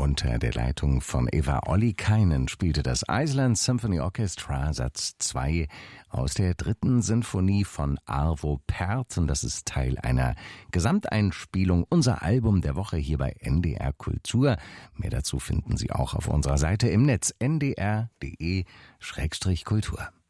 Unter der Leitung von Eva Ollikainen spielte das Iceland Symphony Orchestra Satz 2 aus der 3. Sinfonie von Arvo Pärt. Und das ist Teil einer Gesamteinspielung, unser Album der Woche hier bei NDR Kultur. Mehr dazu finden Sie auch auf unserer Seite im Netz ndr.de/kultur.